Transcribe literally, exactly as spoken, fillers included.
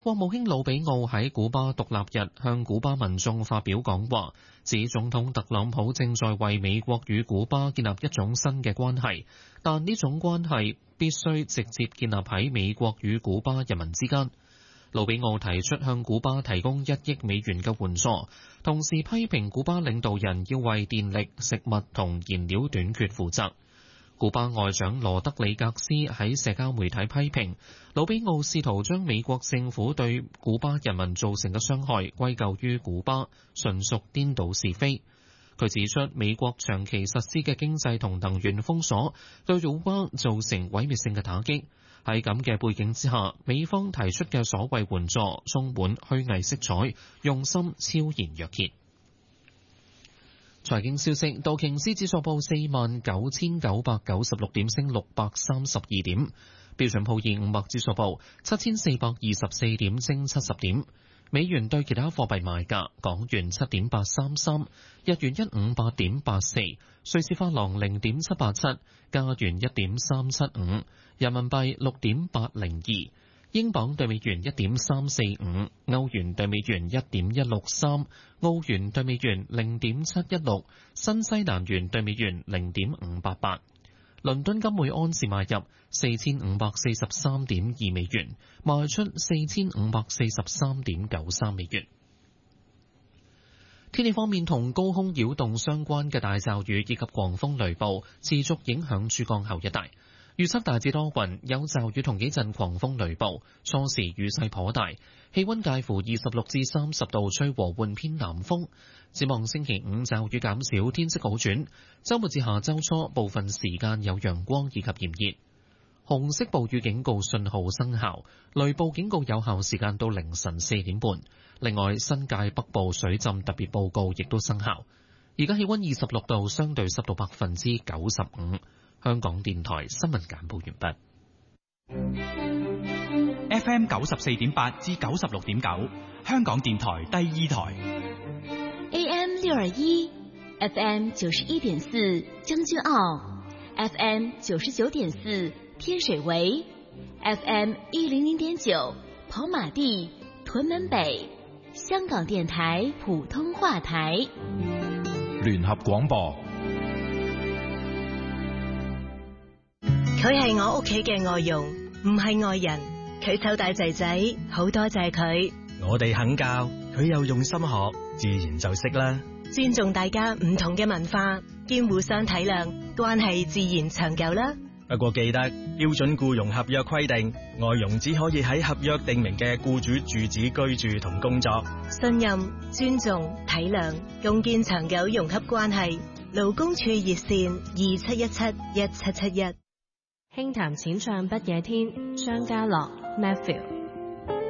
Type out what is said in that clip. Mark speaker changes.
Speaker 1: 國務卿魯比奧喺古巴獨立日向古巴民眾發表講話，指總統特朗普正在為美國與古巴建立一種新嘅關係，但呢種關係必須直接建立喺美國與古巴人民之間。魯比奧提出向古巴提供一億美元嘅援助，同時批評古巴領導人要為電力、食物同燃料短缺負責。古巴外長羅德里格斯喺社交媒體批評魯比奧試圖將美國政府對古巴人民造成嘅傷害歸咎於古巴，純屬顛倒是非。佢指出，美國長期實施嘅經濟同能源封鎖對古巴造成毀滅性嘅打擊。喺咁嘅背景之下，美方提出嘅所謂援助充滿虛偽色彩，用心超然若揭。財經消息，道瓊斯指數報四萬九千九百九十六點，升六百三十二點；標準普爾五百指數報七千四百二十四點，升七十點。美元對其他貨幣賣價：港元七點八三三，日元一五八點八四，瑞士法郎零點七八七，加元一點三七五，人民幣六點八零二。英鎊對美元一點三四五，歐元對美元一點一六三，澳元對美元零點七一六，新西蘭元對美元零點五八八。倫敦金每盎司買入四千五百四十三點二美元，賣出四千五百四十三點九三美元。天氣方面，同高空擾動相關嘅大驟雨以及狂風雷暴持續影響珠江口一帶。預測大致多雲，有驟雨同幾陣狂風雷暴，初時雨勢頗大，氣溫介乎二十六至三十度，吹和緩偏南風。展望星期五驟雨減少，天色好轉。週末至下週初部分時間有陽光以及炎熱。紅色暴雨警告信號生效，雷暴警告有效時間到凌晨四點半。另外，新界北部水浸特別報告亦都生效。而家氣溫二十六度，相對濕度百分之九十五。香港電台新聞簡報完
Speaker 2: 畢。F M 九十四點八至九十六點九，香港電台第二台。
Speaker 3: A M 六二一 ，F M 九十一點四將軍澳 ，F M 九十九點四天水圍 ，F M 一零零點九跑馬地、屯門北，香港電台普通話台。
Speaker 4: 聯合廣播。
Speaker 5: 佢係我屋企嘅外傭，唔係外人。佢湊大仔仔，好多謝佢。
Speaker 6: 我哋肯教，佢又用心學，自然就識啦。
Speaker 5: 尊重大家唔同嘅文化，兼互相體諒，關係自然長久啦。
Speaker 6: 不過記得標準僱傭合約規定，外傭只可以喺合約訂明嘅僱主住址居住同工作。
Speaker 5: 信任、尊重、體諒，共建長久融洽關係。勞工處熱線二七一七一七七一。
Speaker 7: 輕談淺唱不夜天，張家樂 Matthew。